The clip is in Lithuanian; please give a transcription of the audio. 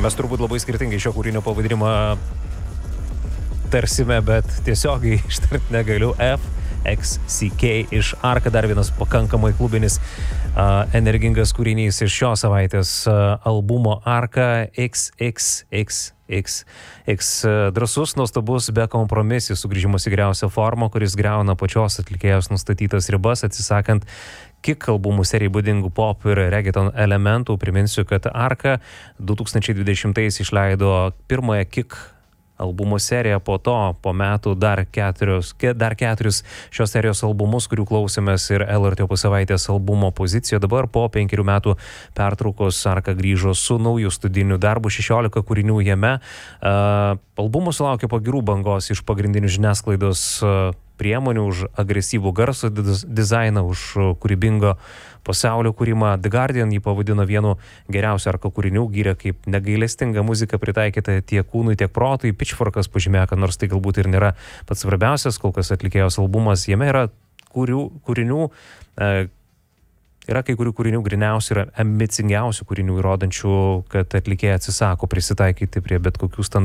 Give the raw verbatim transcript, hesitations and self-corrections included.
mes turbūt labai skirtingai šio kūrinio pavadinimą tarsime, bet tiesiogiai ištart negaliu. F X C K iš Arka, dar vienas pakankamai klubinis uh, energingas kūrinys iš šios savaitės uh, albumo Arka. X X X X X drąsus, nuostabus, be kompromisų sugrįžimas į geriausią formą, kuris griauna pačios atlikėjos nustatytas ribas, atsisakant kick albumų serijai būdingų pop ir reggaeton elementų. Priminsiu, kad Arka du tūkstančiai dvidešimtais išleido pirmąją kick albumų seriją, po to po metų dar keturius, dar keturis šios serijos albumus, kurių klausėmės ir L R T opus savaitės albumo pozicijoje. Dabar po penkerių metų pertraukos Arka grįžo su nauju studijiniu darbu, šešiolika kūrinių jame. Uh, albumus sulaukė pagirų bangos iš pagrindinių žiniasklaidos uh, priemonių, už agresyvų garso dizainą, už kūrybingo pasaulio kūrimą. The Guardian jį pavadino vienu geriausių Arka kūrinių, gyrė kaip negailestinga muzika pritaikyta tiek kūnui, tiek protui. Pitchforkas pažymėjo, kad nors tai galbūt ir nėra pats svarbiausias kol kas atlikėjos albumas, jame yra kurių, kūrinių, e, yra kai kurių kūrinių griniausių ir ambicingiausių kūrinių, įrodančių, kad atlikėja atsisako prisitaikyti prie bet kokių standartų.